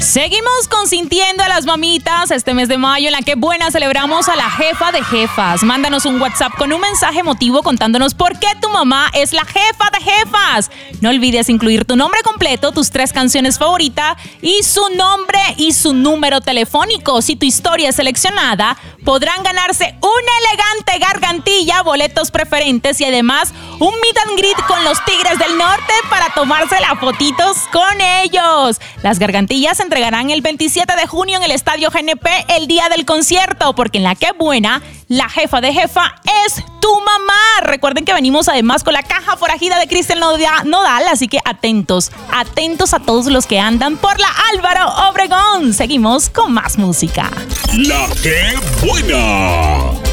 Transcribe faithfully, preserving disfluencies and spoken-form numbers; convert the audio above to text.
Seguimos consintiendo a las mamitas este mes de mayo, en la que buena celebramos a la jefa de jefas. Mándanos un WhatsApp con un mensaje emotivo contándonos por qué tu mamá es la jefa de jefas. No olvides incluir tu nombre completo, tus tres canciones favoritas y su nombre y su número telefónico. Si tu historia es seleccionada, podrán ganarse una elegante gargantilla, boletos preferentes y además un meet and greet con los Tigres del Norte para tomarse las fotitos con ellos. Las gargantillas se entregarán el veintisiete de junio en el Estadio G N P el día del concierto, porque en la que buena, la jefa de jefa es tu mamá. Recuerden que venimos además con la caja forajida de Cristian Nodal, así que atentos, atentos a todos los que andan por la Álvaro Obregón. Seguimos con más música. La que buena.